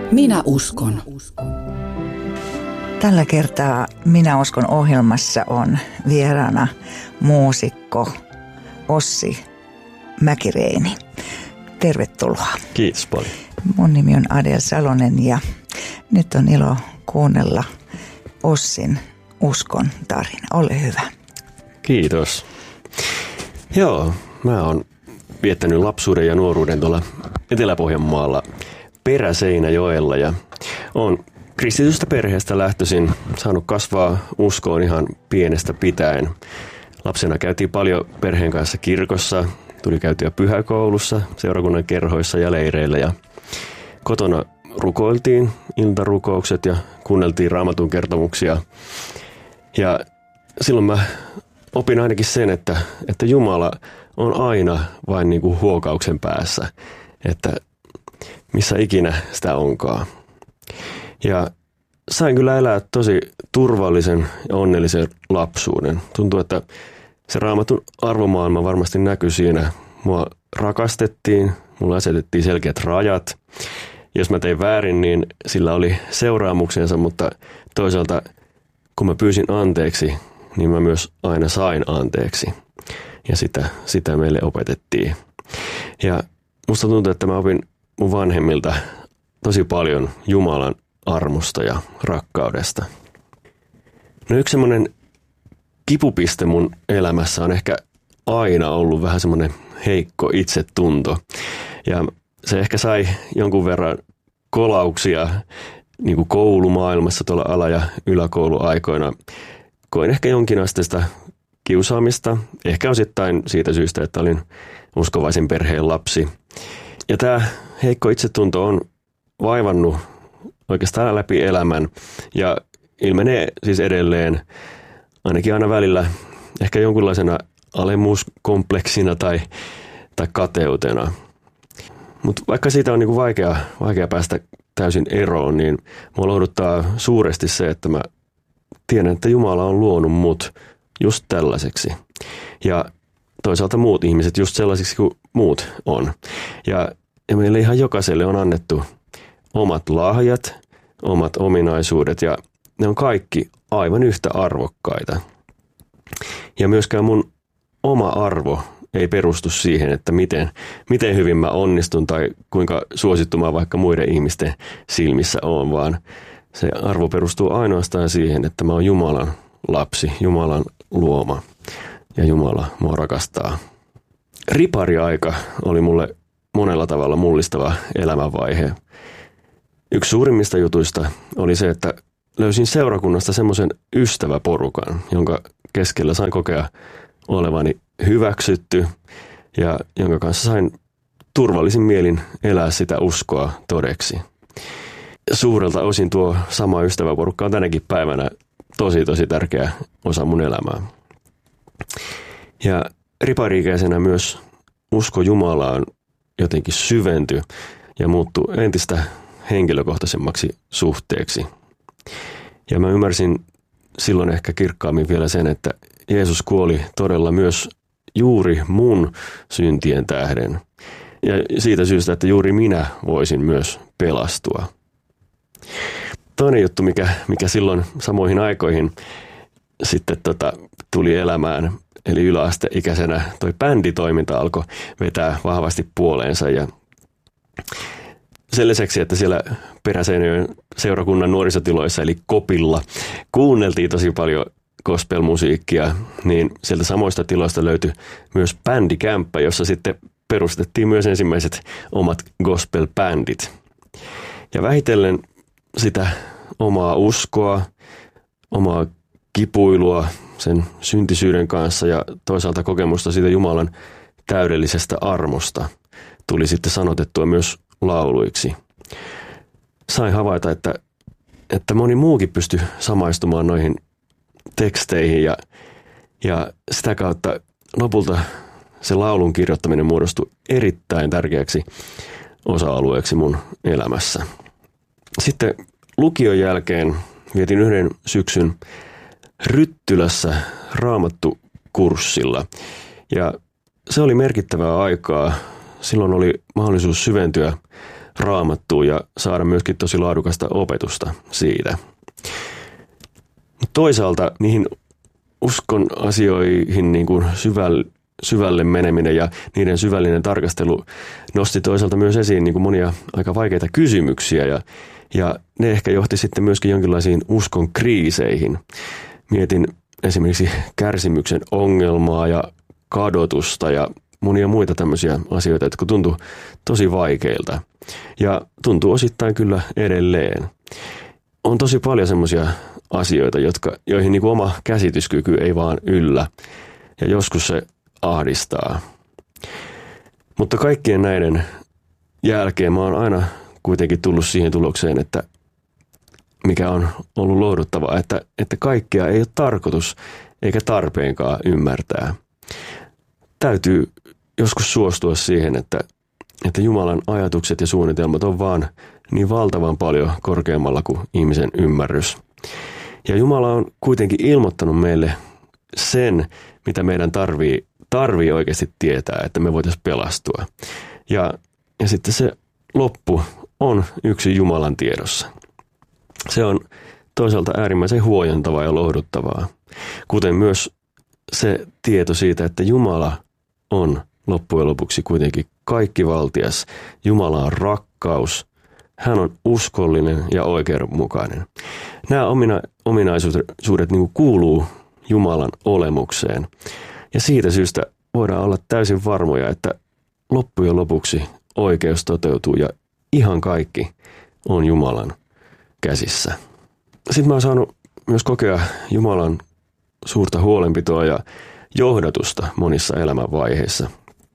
Minä uskon. Tällä kertaa Minä uskon -ohjelmassa on vieraana muusikko Ossi Mäkireeni. Tervetuloa. Kiitos paljon. Mun nimi on Adel Salonen ja nyt on ilo kuunnella Ossin uskon tarina. Ole hyvä. Kiitos. Joo, mä oon viettänyt lapsuuden ja nuoruuden tuolla Etelä-Pohjanmaalla Peräseinäjoella ja oon kristitystä perheestä lähtöisin saanut kasvaa uskoon ihan pienestä pitäen. Lapsena käytiin paljon perheen kanssa kirkossa, tuli käytyä pyhäkoulussa, seurakunnan kerhoissa ja leireillä ja kotona rukoiltiin iltarukoukset ja kuunneltiin Raamatun kertomuksia. Ja silloin mä opin ainakin sen, että Jumala on aina vain niin kuin huokauksen päässä, että missä ikinä sitä onkaan. Ja sain kyllä elää tosi turvallisen ja onnellisen lapsuuden. Tuntuu, että se Raamatun arvomaailma varmasti näkyi siinä. Mua rakastettiin, mulla asetettiin selkeät rajat. Jos mä tein väärin, niin sillä oli seuraamuksensa, mutta toisaalta kun mä pyysin anteeksi, niin mä myös aina sain anteeksi. Ja sitä meille opetettiin. Ja musta tuntuu, että mä opin mun vanhemmilta tosi paljon Jumalan armosta ja rakkaudesta. No yksi semmoinen kipupiste mun elämässä on ehkä aina ollut vähän semmoinen heikko itsetunto. Ja se ehkä sai jonkun verran kolauksia niin kuin koulumaailmassa tuolla ala- ja yläkouluaikoina. Koin ehkä jonkinasteista kiusaamista, ehkä osittain siitä syystä, että olin uskovaisen perheen lapsi. Ja tämä heikko itsetunto on vaivannut oikeastaan läpi elämän ja ilmenee siis edelleen ainakin aina välillä ehkä jonkunlaisena alemmuuskompleksina tai kateutena. Mutta vaikka siitä on niinku vaikea päästä täysin eroon, niin mua lohduttaa suuresti se, että mä tiedän, että Jumala on luonut mut just tällaiseksi. Ja toisaalta muut ihmiset just sellaisiksi kuin muut on. Ja meille ihan jokaiselle on annettu omat lahjat, omat ominaisuudet ja ne on kaikki aivan yhtä arvokkaita. Ja myöskään mun oma arvo ei perustu siihen, että miten hyvin mä onnistun tai kuinka suosittu mä vaikka muiden ihmisten silmissä on, vaan se arvo perustuu ainoastaan siihen, että mä oon Jumalan lapsi, Jumalan luoma ja Jumala mua rakastaa. Ripariaika oli mulle monella tavalla mullistava elämänvaihe. Yksi suurimmista jutuista oli se, että löysin seurakunnasta semmoisen ystäväporukan, jonka keskellä sain kokea olevani hyväksytty ja jonka kanssa sain turvallisin mielin elää sitä uskoa todeksi. Suurelta osin tuo sama ystäväporukka on tänäkin päivänä tosi tärkeä osa mun elämää. Ja ripari-ikäisenä myös usko Jumalaan jotenkin syventyi ja muuttui entistä henkilökohtaisemmaksi suhteeksi. Ja mä ymmärsin silloin ehkä kirkkaammin vielä sen, että Jeesus kuoli todella myös juuri mun syntien tähden. Ja siitä syystä, että juuri minä voisin myös pelastua. Toinen juttu, mikä silloin samoihin aikoihin sitten tuli elämään, eli yläasteikäisenä toi bänditoiminta alkoi vetää vahvasti puoleensa. Ja sen lisäksi, että siellä Peräseinäjoen seurakunnan nuorisotiloissa eli Kopilla kuunneltiin tosi paljon gospelmusiikkia, niin sieltä samoista tiloista löytyi myös bändikämppä, jossa sitten perustettiin myös ensimmäiset omat gospel-bändit. Ja vähitellen sitä omaa uskoa, omaa kipuilua sen syntisyyden kanssa ja toisaalta kokemusta siitä Jumalan täydellisestä armosta tuli sitten sanotettua myös lauluiksi. Sain havaita, että moni muukin pystyi samaistumaan noihin teksteihin ja sitä kautta lopulta se laulun kirjoittaminen muodostui erittäin tärkeäksi osa-alueeksi mun elämässä. Sitten lukion jälkeen vietin yhden syksyn Ryttylässä raamattukurssilla ja se oli merkittävää aikaa. Silloin oli mahdollisuus syventyä Raamattuun ja saada myöskin tosi laadukasta opetusta siitä. Toisaalta niihin uskon asioihin niin kuin syvälle meneminen ja niiden syvällinen tarkastelu nosti toisaalta myös esiin niin kuin monia aika vaikeita kysymyksiä ja ne ehkä johti sitten myöskin jonkinlaisiin uskon kriiseihin. Mietin esimerkiksi kärsimyksen ongelmaa ja kadotusta ja monia muita tämmöisiä asioita, jotka tuntui tosi vaikeilta ja tuntuu osittain kyllä edelleen. On tosi paljon semmoisia asioita, joihin niin kuin oma käsityskyky ei vaan yllä ja joskus se ahdistaa. Mutta kaikkien näiden jälkeen mä oon aina kuitenkin tullut siihen tulokseen, että mikä on ollut lohduttavaa, että kaikkea ei ole tarkoitus eikä tarpeenkaan ymmärtää. Täytyy joskus suostua siihen, että Jumalan ajatukset ja suunnitelmat on vaan niin valtavan paljon korkeammalla kuin ihmisen ymmärrys. Ja Jumala on kuitenkin ilmoittanut meille sen, mitä meidän tarvii oikeasti tietää, että me voitaisiin pelastua. Ja sitten se loppu on yksin Jumalan tiedossa. Se on toisaalta äärimmäisen huojentavaa ja lohduttavaa, kuten myös se tieto siitä, että Jumala on loppujen lopuksi kuitenkin kaikkivaltias. Jumala on rakkaus. Hän on uskollinen ja oikeudenmukainen. Nämä ominaisuudet niin kuin kuuluu Jumalan olemukseen. Ja siitä syystä voidaan olla täysin varmoja, että loppujen lopuksi oikeus toteutuu ja ihan kaikki on Jumalan käsissä. Sitten mä oon saanut myös kokea Jumalan suurta huolenpitoa ja johdatusta monissa elämänvaiheissa.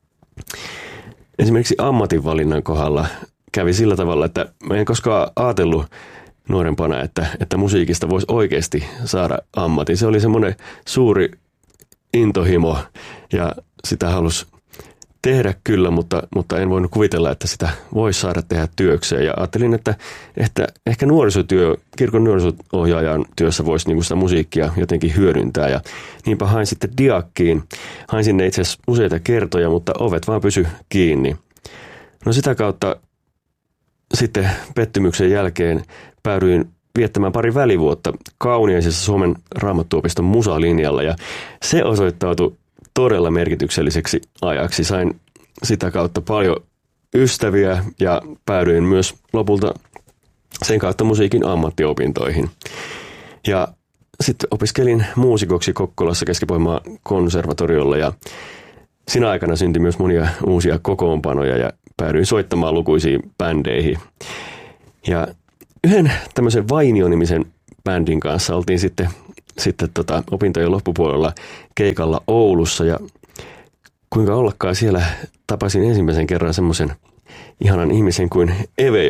Esimerkiksi ammatinvalinnan kohdalla kävi sillä tavalla, että mä en koskaan ajatellut nuorempana, että musiikista voisi oikeasti saada ammatin. Se oli semmoinen suuri intohimo ja sitä halusi tehdä kyllä, mutta en voinut kuvitella, että sitä voisi saada tehdä työkseen. Ja ajattelin, että ehkä kirkon nuoriso-ohjaajan työssä voisi niinku sitä musiikkia jotenkin hyödyntää. Ja niinpä hain sitten Diakkiin. Hain sinne itse asiassa useita kertoja, mutta ovet vaan pysy kiinni. No sitä kautta sitten pettymyksen jälkeen päädyin viettämään pari välivuotta Kauniaisessa Suomen Raamattuopiston musalinjalla ja se osoittautui todella merkitykselliseksi ajaksi. Sain sitä kautta paljon ystäviä ja päädyin myös lopulta sen kautta musiikin ammattiopintoihin. Ja sitten opiskelin muusikoksi Kokkolassa Keski-Pohjanmaan konservatoriolla ja siinä aikana syntyi myös monia uusia kokoonpanoja ja päädyin soittamaan lukuisiin bändeihin. Ja yhden tämmöisen Vainio-nimisen bändin kanssa oltiin sitten opintojen loppupuolella keikalla Oulussa ja kuinka ollakaan siellä tapasin ensimmäisen kerran semmoisen ihanan ihmisen kuin Eve,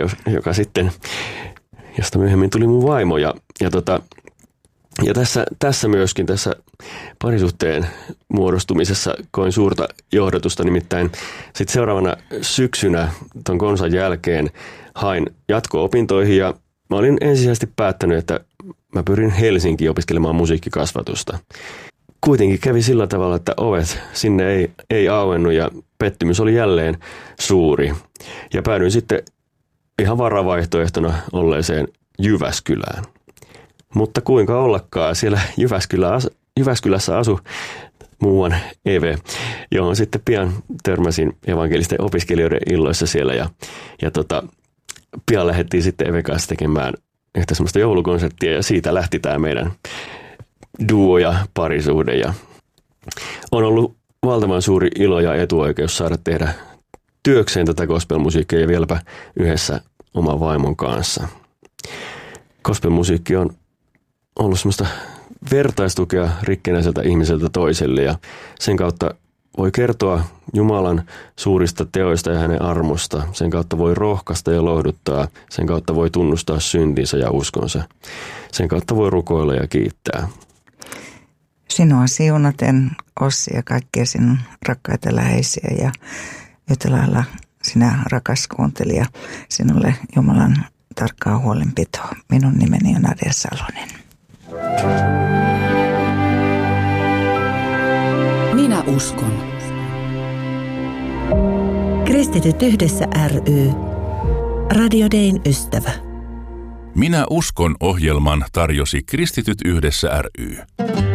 josta myöhemmin tuli mun vaimo ja tässä myöskin tässä parisuhteen muodostumisessa koin suurta johdatusta, nimittäin sitten seuraavana syksynä ton konsan jälkeen hain jatko-opintoihin ja mä olin ensisijaisesti päättänyt, että mä pyrin Helsinkiin opiskelemaan musiikkikasvatusta. Kuitenkin kävi sillä tavalla, että ovet sinne ei auennut ja pettymys oli jälleen suuri. Ja päädyin sitten ihan varavaihtoehtona olleeseen Jyväskylään. Mutta kuinka ollakaan, siellä Jyväskylässä asui muuan Eve, johon sitten pian törmäsin evankelisten opiskelijoiden illoissa siellä ja pian lähdettiin sitten Even kanssa tekemään yhtä semmoista joulukonserttia ja siitä lähti tämä meidän duo ja parisuhde. Ja on ollut valtavan suuri ilo ja etuoikeus saada tehdä työkseen tätä gospelmusiikkia ja vieläpä yhdessä oman vaimon kanssa. Gospelmusiikki on ollut semmoista vertaistukea rikkinäiseltä ihmiseltä toiselle ja sen kautta voi kertoa Jumalan suurista teoista ja hänen armosta. Sen kautta voi rohkaista ja lohduttaa. Sen kautta voi tunnustaa syntinsä ja uskonsa. Sen kautta voi rukoilla ja kiittää. Sinua siunaten, Ossi, ja kaikkia sinun rakkaita läheisiä ja yhtä lailla sinä, rakas kuuntelija, sinulle Jumalan tarkkaa huolenpitoa. Minun nimeni on Nadia Salonen. Minä uskon. Kristityt yhdessä ry. Radio Dayn ystävä. Minä uskon ohjelman tarjosi Kristityt yhdessä ry.